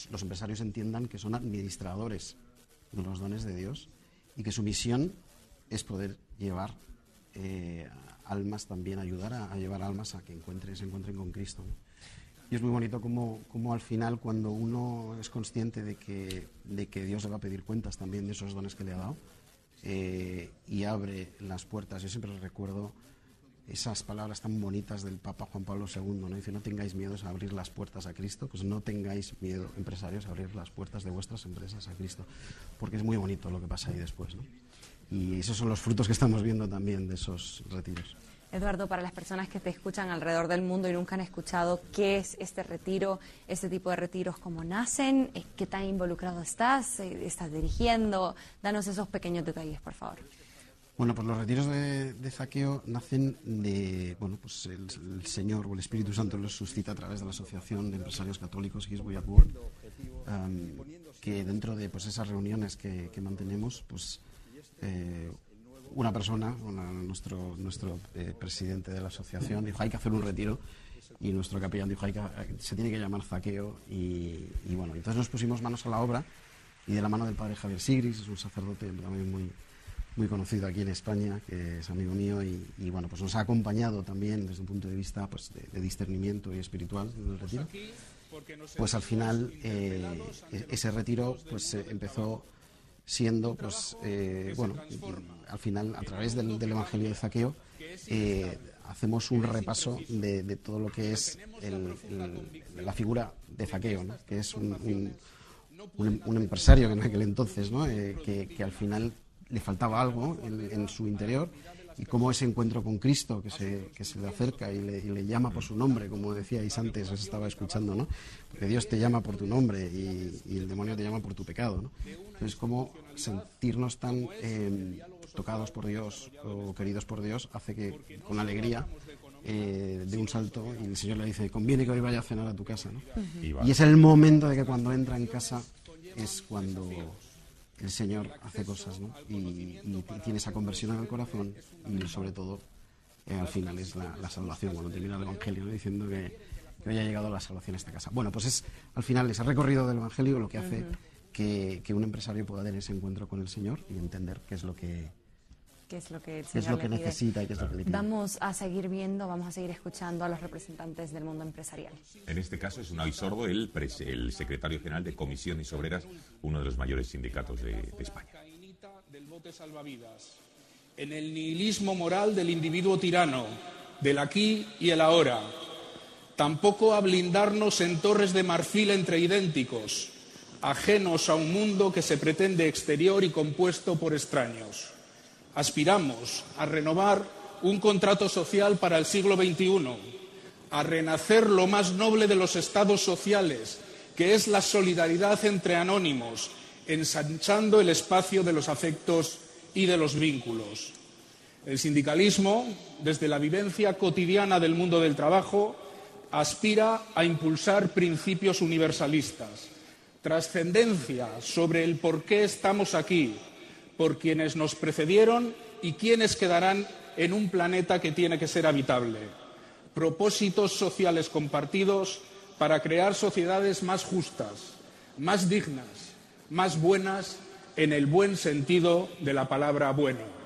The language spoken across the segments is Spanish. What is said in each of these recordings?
los empresarios entiendan que son administradores de los dones de Dios y que su misión es poder llevar almas también, ayudar a llevar almas a que se encuentren con Cristo, ¿no? Y es muy bonito como al final, cuando uno es consciente de que Dios le va a pedir cuentas también de esos dones que le ha dado, y abre las puertas. Yo siempre recuerdo esas palabras tan bonitas del Papa Juan Pablo II, ¿no? Dice: no tengáis miedo a abrir las puertas a Cristo. Pues no tengáis miedo, empresarios, a abrir las puertas de vuestras empresas a Cristo, porque es muy bonito lo que pasa ahí después, ¿no? Y esos son los frutos que estamos viendo también de esos retiros. Eduardo, para las personas que te escuchan alrededor del mundo y nunca han escuchado qué es este retiro, este tipo de retiros, cómo nacen, qué tan involucrado estás dirigiendo, danos esos pequeños detalles, por favor. Bueno, pues los retiros de Zaqueo nacen de, bueno, pues el Señor o el Espíritu Santo los suscita a través de la Asociación de Empresarios Católicos His Way at Work, que dentro de pues esas reuniones que mantenemos, pues una persona, nuestro presidente de la asociación, dijo: hay que hacer un retiro, y nuestro capellán dijo: se tiene que llamar Zaqueo, y bueno, entonces nos pusimos manos a la obra, y de la mano del padre Javier Sigris, es un sacerdote también muy conocido aquí en España, que es amigo mío, y bueno, pues nos ha acompañado también desde un punto de vista pues de discernimiento y espiritual en el retiro. Pues al final ese retiro pues empezó siendo pues bueno, al final a través del Evangelio de Zaqueo hacemos un repaso de todo lo que es la figura de Zaqueo, ¿no? Que es un empresario en aquel entonces, ¿no? Que al final le faltaba algo en su interior, y cómo ese encuentro con Cristo que se le acerca y le llama por su nombre, como decíais antes, os estaba escuchando, ¿no? Porque Dios te llama por tu nombre y el demonio te llama por tu pecado, ¿no? Entonces, cómo sentirnos tan tocados por Dios o queridos por Dios hace que con alegría de un salto, y el Señor le dice: conviene que hoy vaya a cenar a tu casa, ¿no? Y es el momento de que cuando entra en casa es cuando el Señor hace cosas, ¿no? Y tiene esa conversión en el corazón, y sobre todo al final es la salvación, cuando termina el Evangelio, ¿no? Diciendo que hoy ha llegado la salvación a esta casa. Bueno, pues es al final ese recorrido del Evangelio lo que hace que un empresario pueda tener ese encuentro con el Señor y entender qué es lo que el Señor necesita y qué es lo que le pide. Vamos a seguir viendo, vamos a seguir escuchando a los representantes del mundo empresarial. En este caso es Unai Sordo, el secretario general de Comisiones Obreras, uno de los mayores sindicatos de España. Del bote salvavidas, en el nihilismo moral del individuo tirano, del aquí y el ahora. Tampoco a blindarnos en torres de marfil entre idénticos, ajenos a un mundo que se pretende exterior y compuesto por extraños. Aspiramos a renovar un contrato social para el siglo XXI, a renacer lo más noble de los estados sociales, que es la solidaridad entre anónimos, ensanchando el espacio de los afectos y de los vínculos. El sindicalismo, desde la vivencia cotidiana del mundo del trabajo, aspira a impulsar principios universalistas, trascendencia sobre el por qué estamos aquí, por quienes nos precedieron y quienes quedarán en un planeta que tiene que ser habitable. Propósitos sociales compartidos para crear sociedades más justas, más dignas, más buenas, en el buen sentido de la palabra bueno.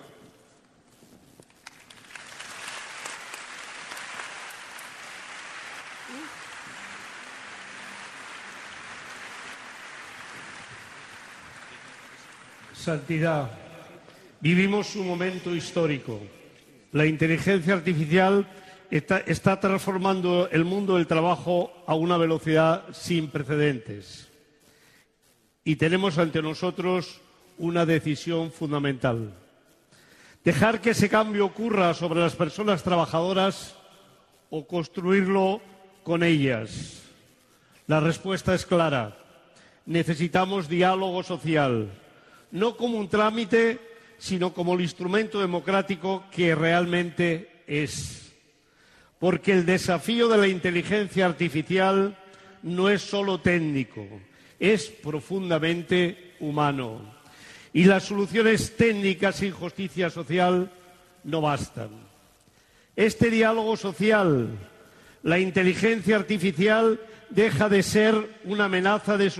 Santidad, vivimos un momento histórico. La inteligencia artificial está transformando el mundo del trabajo a una velocidad sin precedentes. Y tenemos ante nosotros una decisión fundamental. Dejar que ese cambio ocurra sobre las personas trabajadoras o construirlo con ellas. La respuesta es clara. Necesitamos diálogo social. No como un trámite, sino como el instrumento democrático que realmente es. Porque el desafío de la inteligencia artificial no es solo técnico, es profundamente humano. Y las soluciones técnicas sin justicia social no bastan. Este diálogo social, la inteligencia artificial, deja de ser una amenaza de